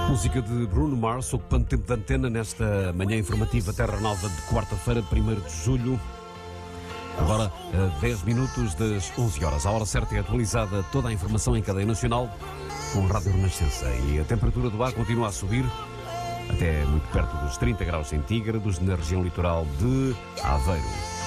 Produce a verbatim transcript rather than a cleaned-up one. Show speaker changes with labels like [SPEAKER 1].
[SPEAKER 1] Música de Bruno Mars, ocupando tempo de antena nesta manhã informativa Terra Nova de quarta-feira, primeiro de julho. Agora, a dez minutos das onze horas. A hora certa é atualizada toda a informação em cadeia nacional com a Rádio Renascença. E a temperatura do ar continua a subir até muito perto dos trinta graus centígrados na região litoral de Aveiro.